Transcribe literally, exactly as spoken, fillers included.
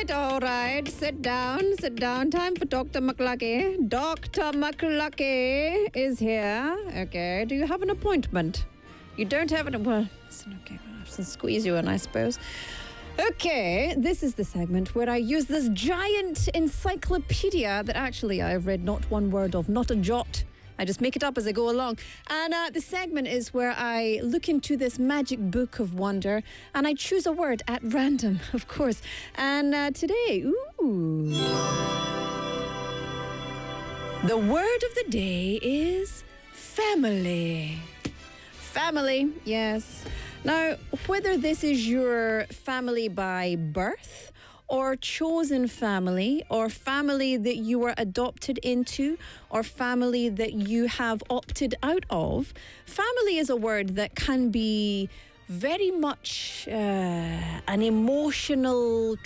right, all right. Sit down, sit down. Time for Doctor McLucky. Doctor McLucky is here. Okay. Do you have an appointment? You don't have an appointment. Well, okay, I'll have to squeeze you in, I suppose. Okay, this is the segment where I use this giant encyclopedia that actually I've read not one word of, not a jot. I just make it up as I go along. And uh, the segment is where I look into this magic book of wonder and I choose a word at random, of course. And uh, today, ooh. The word of the day is family. Family, yes. Now, whether this is your family by birth or chosen family or family that you were adopted into or family that you have opted out of, family is a word that can be very much uh, an emotional